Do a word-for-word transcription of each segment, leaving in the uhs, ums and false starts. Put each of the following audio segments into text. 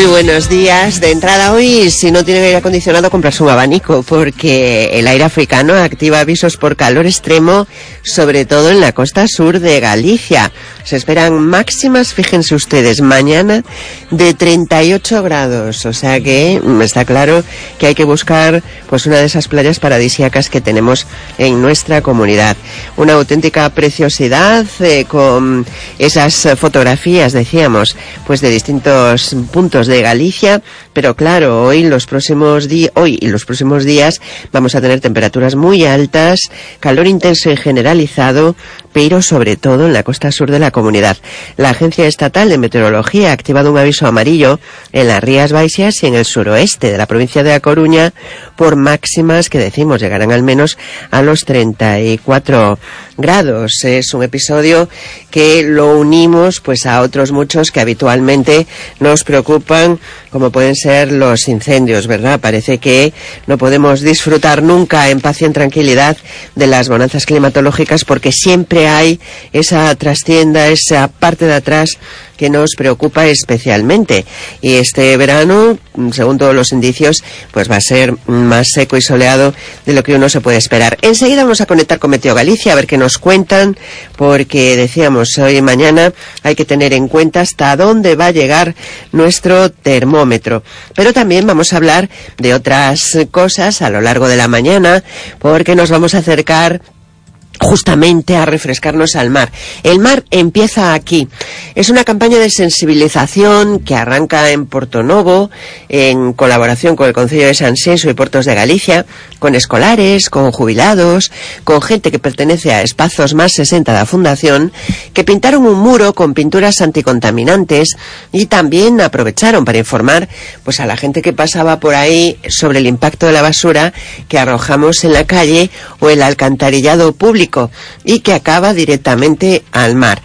Muy buenos días. De entrada hoy, si no tiene aire acondicionado, comprarse un abanico, porque el aire africano activa avisos por calor extremo, sobre todo en la costa sur de Galicia. Se esperan máximas, fíjense ustedes, mañana de treinta y ocho grados, o sea que está claro que hay que buscar pues una de esas playas paradisíacas que tenemos en nuestra comunidad. Una auténtica preciosidad, eh, con esas fotografías, decíamos, pues de distintos puntos de Galicia, pero claro, hoy los próximos días, hoy y los próximos días vamos a tener temperaturas muy altas, calor intenso y generalizado, pero sobre todo en la costa sur de la comunidad. La Agencia Estatal de Meteorología ha activado un aviso amarillo en las Rías Baixas y en el suroeste de la provincia de A Coruña por máximas que decimos llegarán al menos a los treinta y cuatro grados. Es un episodio que lo unimos pues a otros muchos que habitualmente nos preocupan, como pueden ser los incendios, ¿verdad? Parece que no podemos disfrutar nunca en paz y en tranquilidad de las bonanzas climatológicas, porque siempre hay esa trastienda, esa parte de atrás que nos preocupa especialmente. Y este verano, según todos los indicios, pues va a ser más seco y soleado de lo que uno se puede esperar. Enseguida vamos a conectar con Meteo Galicia a ver qué nos cuentan, porque decíamos, hoy y mañana hay que tener en cuenta hasta dónde va a llegar nuestro termómetro. Pero también vamos a hablar de otras cosas a lo largo de la mañana, porque nos vamos a acercar justamente a refrescarnos al mar. El mar empieza aquí. Es una campaña de sensibilización que arranca en Portonovo, en colaboración con el Concello de Sanxenxo y Puertos de Galicia, con escolares, con jubilados, con gente que pertenece a Espazos Más sesenta de la Fundación, que pintaron un muro con pinturas anticontaminantes y también aprovecharon para informar pues a la gente que pasaba por ahí sobre el impacto de la basura que arrojamos en la calle o el alcantarillado público, y que acaba directamente al mar.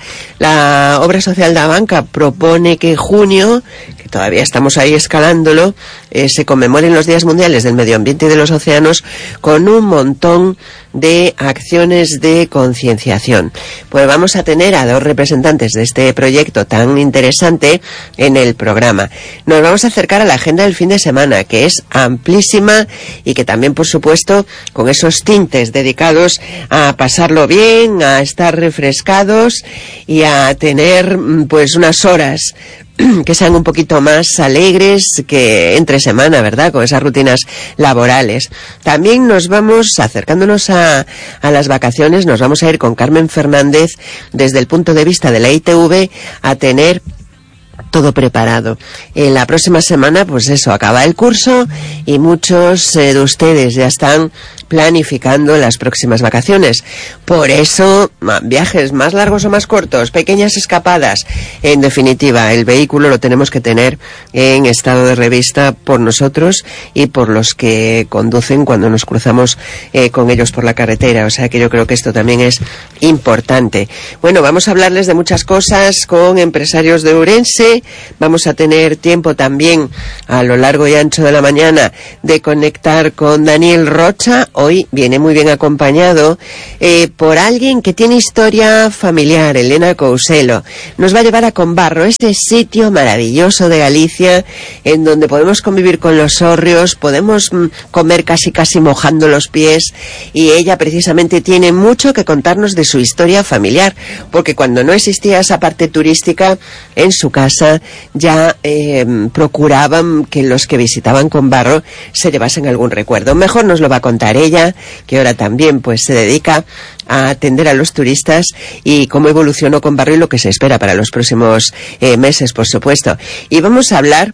La Obra Social de Abanca propone que en junio, que todavía estamos ahí escalándolo, eh, se conmemoren los Días Mundiales del Medio Ambiente y de los Océanos con un montón de acciones de concienciación. Pues vamos a tener a dos representantes de este proyecto tan interesante en el programa. Nos vamos a acercar a la agenda del fin de semana, que es amplísima y que también, por supuesto, con esos tintes dedicados a pasarlo bien, a estar refrescados y a tener pues unas horas que sean un poquito más alegres que entre semana, ¿verdad?, con esas rutinas laborales. También nos vamos, acercándonos a, a las vacaciones, nos vamos a ir con Carmen Fernández desde el punto de vista de la I T V a tener todo preparado. En la próxima semana, pues eso, acaba el curso y muchos eh, de ustedes ya están planificando las próximas vacaciones. Por eso, viajes más largos o más cortos, pequeñas escapadas. En definitiva, el vehículo lo tenemos que tener en estado de revista por nosotros y por los que conducen cuando nos cruzamos eh, con ellos por la carretera. O sea que yo creo que esto también es importante. Bueno, vamos a hablarles de muchas cosas con empresarios de Ourense. Vamos a tener tiempo también a lo largo y ancho de la mañana de conectar con Daniel Rocha. Hoy viene muy bien acompañado eh, por alguien que tiene historia familiar, Elena Couselo. Nos va a llevar a Combarro, ese sitio maravilloso de Galicia, en donde podemos convivir con los hórreos, podemos mm, comer casi casi mojando los pies, y ella precisamente tiene mucho que contarnos de su historia familiar, porque cuando no existía esa parte turística, en su casa ya eh, procuraban que los que visitaban Combarro se llevasen algún recuerdo. Mejor nos lo va a contar ella, que ahora también pues se dedica a atender a los turistas, y cómo evolucionó Combarro y lo que se espera para los próximos eh, meses, por supuesto. Y vamos a hablar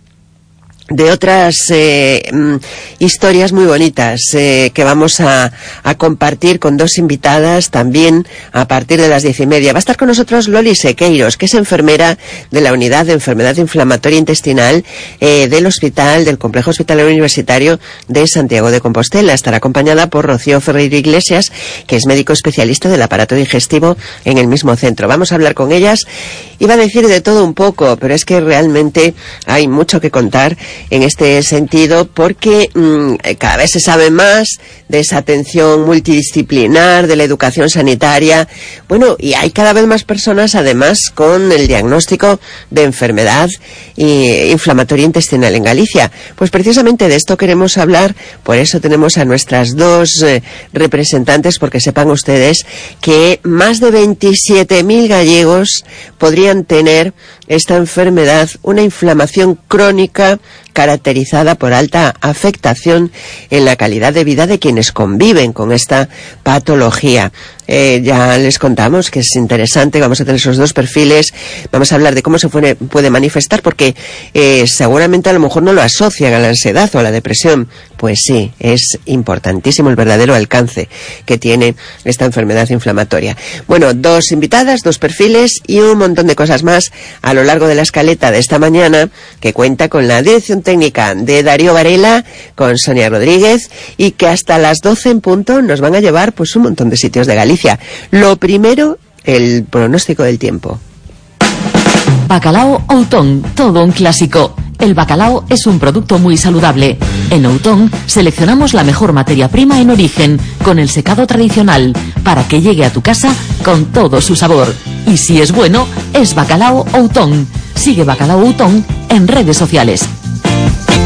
de otras eh, historias muy bonitas eh, que vamos a, a compartir con dos invitadas también a partir de las diez y media. Va a estar con nosotros Loli Sequeiros, que es enfermera de la Unidad de Enfermedad Inflamatoria Intestinal eh, del Hospital, del Complejo Hospitalario Universitario de Santiago de Compostela. Estará acompañada por Rocío Ferreiro Iglesias, que es médico especialista del aparato digestivo en el mismo centro. Vamos a hablar con ellas. Iba a decir de todo un poco, pero es que realmente hay mucho que contar en este sentido porque mmm, cada vez se sabe más de esa atención multidisciplinar, de la educación sanitaria. Bueno, y hay cada vez más personas además con el diagnóstico de enfermedad inflamatoria intestinal en Galicia. Pues precisamente de esto queremos hablar, por eso tenemos a nuestras dos eh, representantes, porque sepan ustedes que más de veintisiete mil gallegos podrían tener esta enfermedad, una inflamación crónica caracterizada por alta afectación en la calidad de vida de quienes conviven con esta patología. Eh, ya les contamos que es interesante, vamos a tener esos dos perfiles, vamos a hablar de cómo se puede, puede manifestar, porque eh, seguramente a lo mejor no lo asocian a la ansiedad o a la depresión. Pues sí, es importantísimo el verdadero alcance que tiene esta enfermedad inflamatoria. Bueno, dos invitadas, dos perfiles y un montón de cosas más a lo largo de la escaleta de esta mañana, que cuenta con la dirección técnica de Darío Varela, con Sonia Rodríguez, y que hasta las doce en punto nos van a llevar pues un montón de sitios de Galicia. Lo primero, el pronóstico del tiempo. Bacalao Outón, todo un clásico. El bacalao es un producto muy saludable. En Outón seleccionamos la mejor materia prima en origen, con el secado tradicional, para que llegue a tu casa con todo su sabor. Y si es bueno, es Bacalao Outón. Sigue Bacalao Outón en redes sociales.